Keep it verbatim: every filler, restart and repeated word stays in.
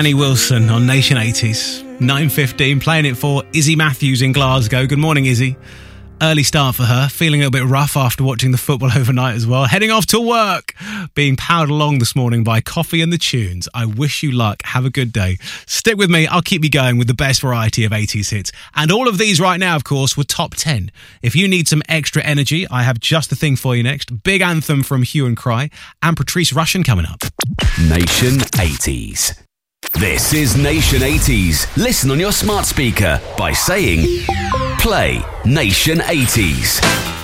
Danny Wilson on Nation eighties. nine fifteen, playing it for Izzy Matthews in Glasgow. Good morning, Izzy. Early start for her, feeling a little bit rough after watching the football overnight as well. Heading off to work, being powered along this morning by Coffee and the Tunes. I wish you luck. Have a good day. Stick with me. I'll keep you going with the best variety of eighties hits. And all of these right now, of course, were top ten. If you need some extra energy, I have just the thing for you next. Big anthem from Hue and Cry and Patrice Rushen coming up. Nation eighties. This is Nation eighties. Listen on your smart speaker by saying, play Nation eighties.